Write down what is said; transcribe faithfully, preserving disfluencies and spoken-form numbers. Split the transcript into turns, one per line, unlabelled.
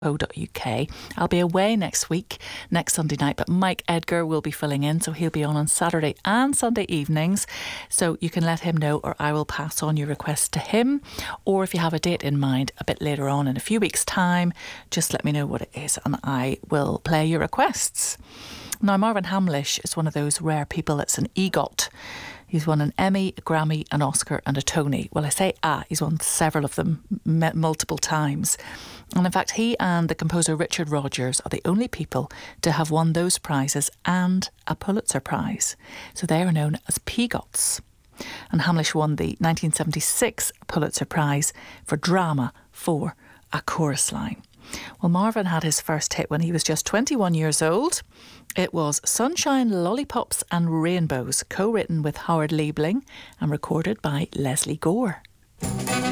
uk. I'll be away next week, next Sunday night, but Mike Edgar will be filling in, so he'll be on on Saturday and Sunday evenings. So you can let him know, or I will pass on your request to him. Or if you have a date in mind a bit later on in a few weeks' time, just let me know what it is and I will play your requests. Now, Marvin Hamlish is one of those rare people that's an EGOT. He's won an Emmy, a Grammy, an Oscar and a Tony. Well, I say ah, he's won several of them m- multiple times. And in fact, he and the composer Richard Rodgers are the only people to have won those prizes and a Pulitzer Prize. So they are known as PEGOTs. And Hamlish won the nineteen seventy-six Pulitzer Prize for drama for A Chorus Line. Well, Marvin had his first hit when he was just twenty-one years old. It was Sunshine, Lollipops and Rainbows, co-written with Howard Liebling and recorded by Leslie Gore.